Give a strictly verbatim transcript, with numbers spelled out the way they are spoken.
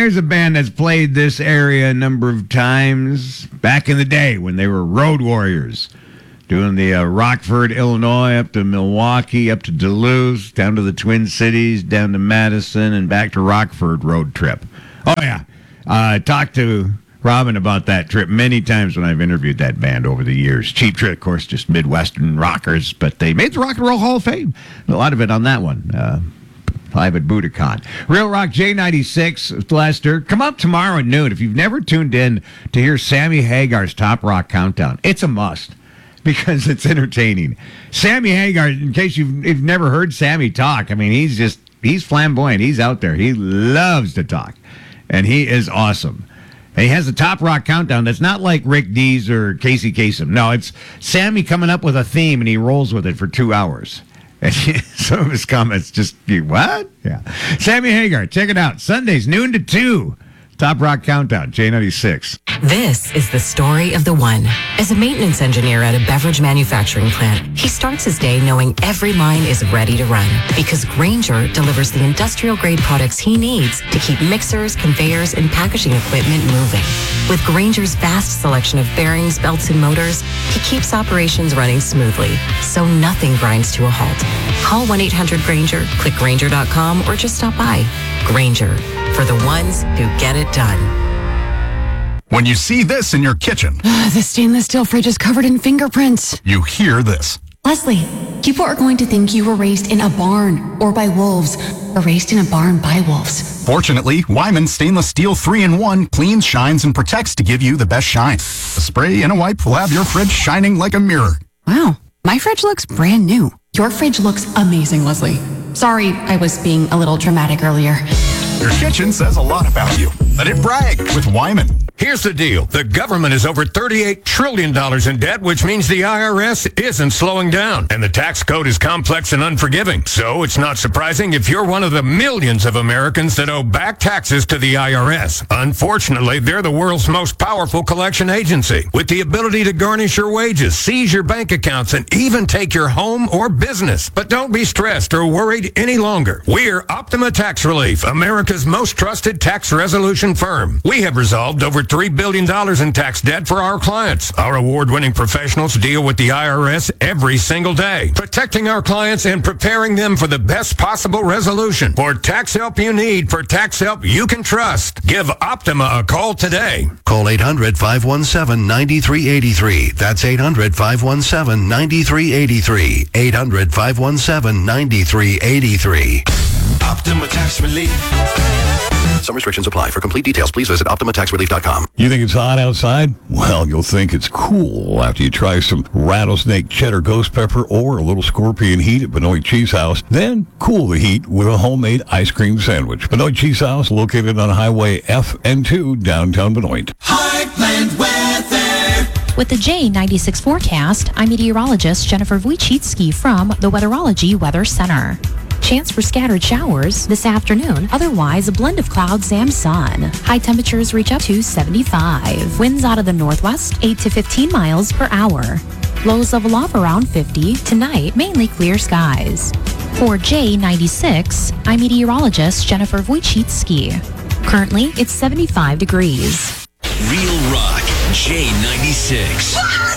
there's a band that's played this area a number of times back in the day when they were Road Warriors, doing the uh, Rockford, Illinois, up to Milwaukee, up to Duluth, down to the Twin Cities, down to Madison, and back to Rockford road trip. Oh, yeah. I uh, talked to Robin about that trip many times when I've interviewed that band over the years. Cheap Trick, of course, just Midwestern rockers, but they made the Rock and Roll Hall of Fame. A lot of it on that one. Uh, live at Budokan. Real Rock J ninety-six, Lester. Come up tomorrow at noon. If you've never tuned in to hear Sammy Hagar's Top Rock Countdown, it's a must because it's entertaining. Sammy Hagar, in case you've, you've never heard Sammy talk, I mean, he's just, he's flamboyant. He's out there. He loves to talk, and he is awesome. And he has a Top Rock Countdown that's not like Rick Dees or Casey Kasem. No, it's Sammy coming up with a theme, and he rolls with it for two hours. And some of his comments just, what? Yeah. Sammy Hagar, check it out. Sundays, noon to two. Top Rock Countdown, J ninety-six. This is the story of the one. As a maintenance engineer at a beverage manufacturing plant, he starts his day knowing every line is ready to run because Grainger delivers the industrial-grade products he needs to keep mixers, conveyors, and packaging equipment moving. With Grainger's vast selection of bearings, belts, and motors, he keeps operations running smoothly, so nothing grinds to a halt. Call one eight hundred Grainger, click Grainger dot com, or just stop by. Grainger, for the ones who get it done. When you see this in your kitchen, the stainless steel fridge is covered in fingerprints. You hear this. Leslie, people are going to think you were raised in a barn or by wolves, or raised in a barn by wolves. Fortunately, Wyman Stainless Steel three in one cleans, shines, and protects to give you the best shine. A spray and a wipe will have your fridge shining like a mirror. Wow, my fridge looks brand new. Your fridge looks amazing, Leslie. Sorry, I was being a little dramatic earlier. Your kitchen says a lot about you. Let it brag with Wyman. Here's the deal. The government is over thirty-eight trillion dollars in debt, which means the I R S isn't slowing down. And the tax code is complex and unforgiving. So it's not surprising if you're one of the millions of Americans that owe back taxes to the I R S. Unfortunately, they're the world's most powerful collection agency, with the ability to garnish your wages, seize your bank accounts, and even take your home or business. But don't be stressed or worried any longer. We're Optima Tax Relief, America's most trusted tax resolution firm. We have resolved over three billion dollars in tax debt for our clients. Our award-winning professionals deal with the I R S every single day, protecting our clients and preparing them for the best possible resolution. For tax help you need, for tax help you can trust, give Optima a call today. Call eight hundred, five one seven, nine three eight three. That's eight hundred, five one seven, nine three eight three. eight hundred, five one seven, nine three eight three. Optima Tax Relief. Some restrictions apply. For complete details, please visit optima tax relief dot com. You think it's hot outside? Well, you'll think it's cool after you try some rattlesnake cheddar ghost pepper or a little scorpion heat at Benoit Cheese House. Then cool the heat with a homemade ice cream sandwich. Benoit Cheese House, located on Highway F N two, downtown Benoit. Heartland Weather. With the J ninety-six forecast, I'm meteorologist Jennifer Wojcicki from the Weatherology Weather Center. Chance for scattered showers this afternoon. Otherwise, a blend of clouds and sun. High temperatures reach up to seventy-five. Winds out of the northwest, eight to fifteen miles per hour. Lows level off around fifty. Tonight, mainly clear skies. For J ninety-six, I'm meteorologist Jennifer Wojcicki. Currently, it's seventy-five degrees. Real Rock J ninety-six.